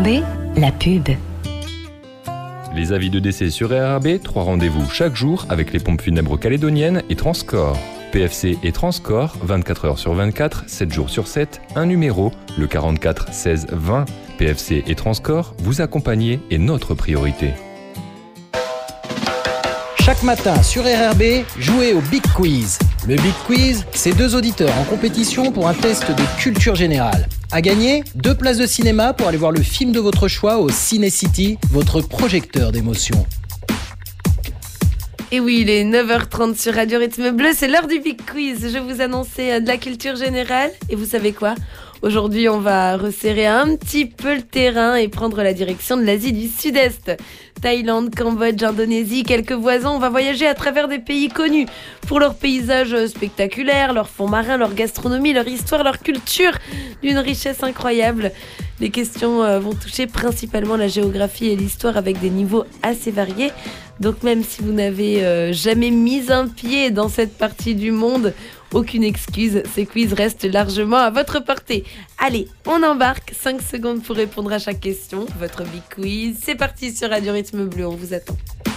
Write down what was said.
RRB, la pub. Les avis de décès sur RRB, 3 rendez-vous chaque jour avec les pompes funèbres calédoniennes et Transcorps. PFC et Transcorps, 24 heures sur 24, 7 jours sur 7, un numéro, le 44 16 20. PFC et Transcorps, vous accompagner est notre priorité. Chaque matin sur RRB, jouez au Big Quiz. Le Big Quiz, c'est 2 auditeurs en compétition pour un test de culture générale. À gagner, 2 places de cinéma pour aller voir le film de votre choix au Ciné City, votre projecteur d'émotion. Et oui, il est 9h30 sur Radio Rythme Bleu, c'est l'heure du Big Quiz. Je vous annonçais de la culture générale et vous savez quoi ? Aujourd'hui, on va resserrer un petit peu le terrain et prendre la direction de l'Asie du Sud-Est. Thaïlande, Cambodge, Indonésie, quelques voisins, on va voyager à travers des pays connus pour leurs paysages spectaculaires, leurs fonds marins, leur gastronomie, leur histoire, leur culture, d'une richesse incroyable. Les questions vont toucher principalement la géographie et l'histoire avec des niveaux assez variés. Donc même si vous n'avez jamais mis un pied dans cette partie du monde, aucune excuse, ces quiz restent largement à votre portée. Allez, on embarque, 5 secondes pour répondre à chaque question. Votre Big Quiz, c'est parti sur Radio Rythme Bleu, on vous attend.